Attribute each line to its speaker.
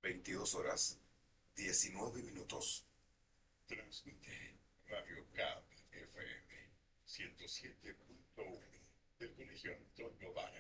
Speaker 1: 22 horas 19 minutos.
Speaker 2: Transmite Radio Cap FM 107.1 del Colegio Antonio Vara.